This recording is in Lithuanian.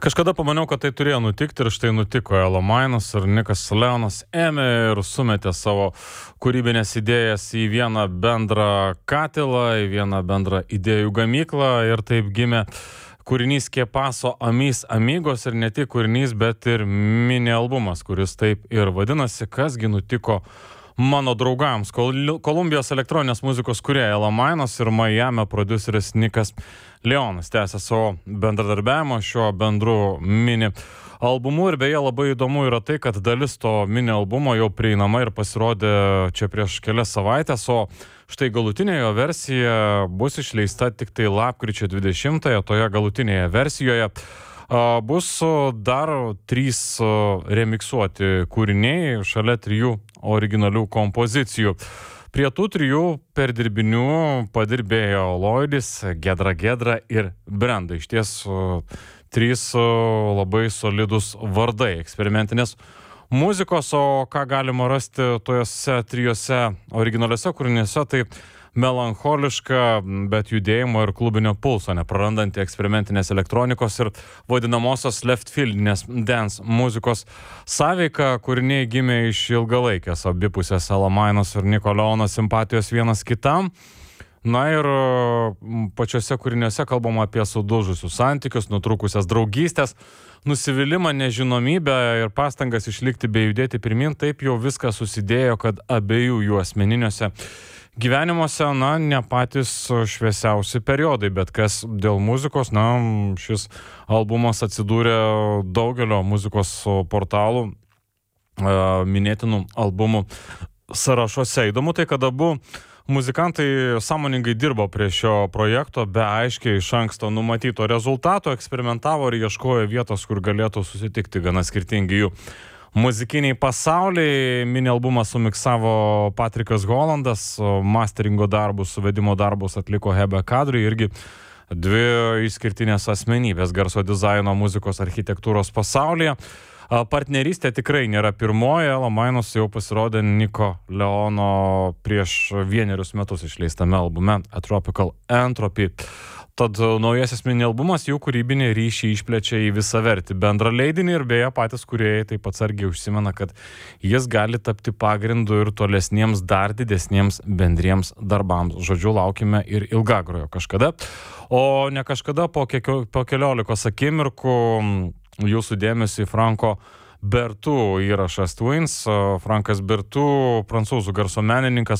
Kažkada pamaniau, kad tai turėjo nutikti ir štai nutiko. Elomainas ir Nikas Leonas ėmė ir sumetė savo kūrybinės idėjas į vieną bendrą katilą, į vieną bendrą idėjų gamyklą ir taip gimė kūrinys Que Paso Amis Amigos ir ne tik kūrinys, bet ir mini albumas, kuris taip ir vadinasi Kasgi nutiko mano draugams. Kolumbijos elektroninės muzikos kūrėja Elomainas ir Miami prodiuseris Nikas Leonas tęsia savo bendradarbiavimą šiuo bendru mini albumu ir beje labai įdomu yra tai, kad dalis to mini albumo jau prieinama ir pasirodė čia prieš kelias savaitės, o štai galutinė jo versija bus išleista tik tai lapkričio 20-ąją, toje galutinėje versijoje bus dar 3 remiksuoti kūriniai šalia 3 originalių kompozicijų. Prie tų 3 perdirbinių padirbėjo Lloydis, Gedra ir Brenda. Išties 3 labai solidus vardai eksperimentinės muzikos, o ką galima rasti tojose 3 originaliuose kūriniuose, tai melancholiška, bet judėjimo ir klubinio pulso, neprarandanti eksperimentinės elektronikos ir vadinamosios leftfieldinės dance muzikos sąveika. Kūriniai gimė iš ilgalaikės abipusės Elomainos ir Niko Leono simpatijos vienas kitam. Na ir pačiose kūriniuose kalbama apie sudužusius santykius, nutrūkusias draugystės, nusivylimą, nežinomybę ir pastangas išlikti bei judėti pirmin. Taip jau viskas susidėjo, kad abiejų jų asmeniniuose gyvenimuose, ne patys šviesiausi periodai, bet kas dėl muzikos, šis albumas atsidūrė daugelio muzikos portalų minėtinų albumų sąrašuose. Įdomu tai, kad abu muzikantai sąmoningai dirbo prie šio projekto be aiškiai iš anksto numatyto rezultato, eksperimentavo ir ieškojo vietos, kur galėtų susitikti gana skirtingi jų muzikiniai pasauliai. Mini albumą sumiksavo Patrikas Hollandas, masteringo darbus, suvedimo darbus atliko Hebe Kadri, irgi 2 išskirtinės asmenybės garso dizaino, muzikos, architektūros pasaulyje. Partnerystė tikrai nėra pirmoji, Elomainas jau pasirodė Niko Leono prieš 1 metus išleistame albume A Tropical Entropy. Tad naujasis mini albumas jų kūrybinį ryšį išplečia į visavertį bendrą leidinį ir beje patys kūrėjai taip atsargiai užsimena, kad jis gali tapti pagrindu ir tolesniems dar didesniems bendriems darbams. Žodžiu, laukime ir ilgagrojo kažkada, o ne kažkada po 15 akimirkų jūsų dėmesį Franko Bertu įrašas Twins. Frankas Bertu, prancūzų garso menininkas,